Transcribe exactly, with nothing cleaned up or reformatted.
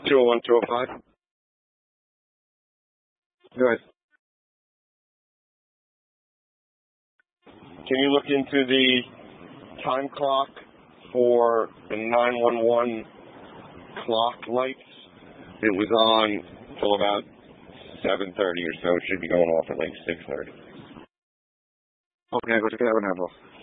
two oh one, two oh five. Go ahead. Can you look into the time clock for the nine one one clock lights? It was on until about seven thirty or so. It should be going off at like six thirty. Okay, go check it out now, boss.